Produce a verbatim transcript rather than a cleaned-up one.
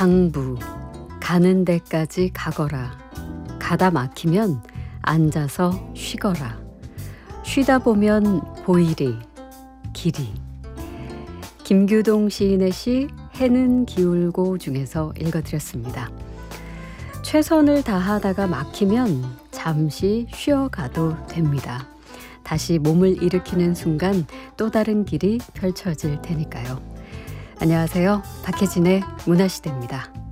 당부, 가는 데까지 가거라. 가다 막히면 앉아서 쉬거라. 쉬다 보면 보이리, 길이. 김규동 시인의 시 해는 기울고 중에서 읽어드렸습니다. 최선을 다하다가 막히면 잠시 쉬어가도 됩니다. 다시 몸을 일으키는 순간 또 다른 길이 펼쳐질 테니까요. 안녕하세요. 박혜진의 문화시대입니다.